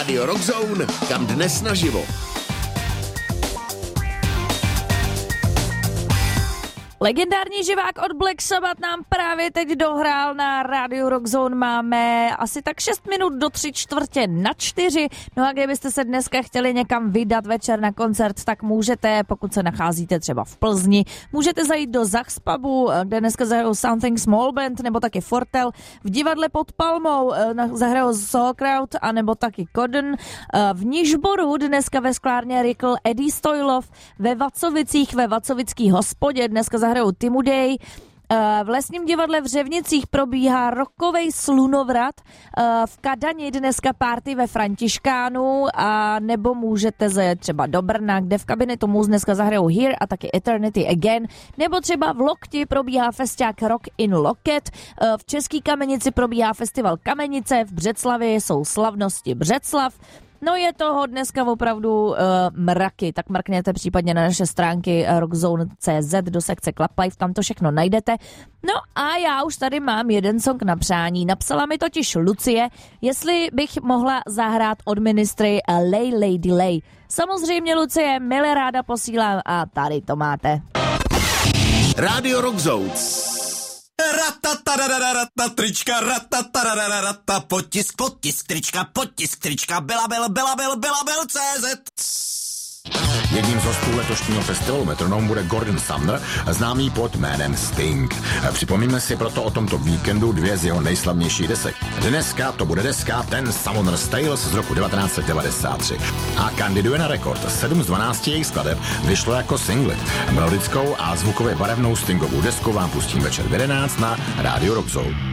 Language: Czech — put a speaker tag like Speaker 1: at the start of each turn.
Speaker 1: Rádio Rock Zone, kam dnes naživo.
Speaker 2: Legendární živák od Black Sabbath nám právě teď dohrál na Rádiu Rock Zone. Máme asi tak 6 minut do 3:45. No a kdybyste se dneska chtěli někam vydat večer na koncert, tak můžete, pokud se nacházíte třeba v Plzni, můžete zajít do Zachs pubu, kde dneska zahrajou Something Small Band, nebo taky Fortel. V divadle pod Palmou zahrajou Sauerkraut, a nebo taky Koden. V Nižboru dneska ve sklárně Rikl Eddie Stojlov. Ve Vacovicích, ve Vacovický hospodě dneska zahrajou Timudej. V Lesním divadle v Řevnicích probíhá rockovej slunovrat. V Kadani dneska party ve Františkánu, a nebo můžete zajet třeba do Brna, kde v kabinetu Muse dneska zahrajou Here a taky Eternity Again. Nebo třeba v Lokti probíhá festiák Rock in Loket. V Český Kamenici probíhá festival Kamenice. V Břeclavě jsou slavnosti Břeclav. No je toho dneska opravdu mraky, tak mrkněte případně na naše stránky rockzone.cz do sekce Club Life, tam to všechno najdete. No a já už tady mám jeden song na přání, napsala mi totiž Lucie, jestli bych mohla zahrát od Ministry Lay Lady Lay. Samozřejmě Lucie, milé ráda posílám a tady to máte.
Speaker 1: Rádio Rock Zone.
Speaker 3: Trička, potisk trička, Bela CZ.
Speaker 4: Jedním z hostů letošního festivalu Metronom bude Gordon Sumner, známý pod jménem Sting. Připomíme si proto o tomto víkendu dvě z jeho nejslavnějších desek. Dneska to bude deska Ten Summoner's Tales z roku 1993 a kandiduje na rekord. 7 z 12 jejich skladeb vyšlo jako singly. Melodickou a zvukově barevnou Stingovou desku vám pustím večer v 11 na Rádio Rock Zone.